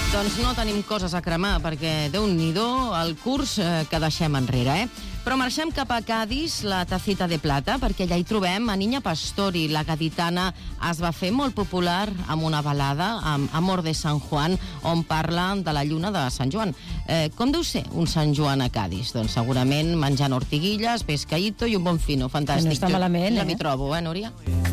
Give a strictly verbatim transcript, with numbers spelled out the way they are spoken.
Doncs no tenim coses a cremar, perquè Déu-n'hi-do el curs eh, que deixem enrere, eh? Però marxem cap a Cádiz, la Tacita de Plata, perquè allà hi trobem a Niña Pastori. La gaditana es va fer molt popular amb una balada, amb Amor de San Juan, on parla de la lluna de Sant Joan. Eh, com deu ser un Sant Joan a Cádiz? Doncs segurament menjant ortiguilles, pescaïto i un bon fino. Fantàstic. Que no està malament, jo, eh? Jo m'hi trobo, eh, Núria?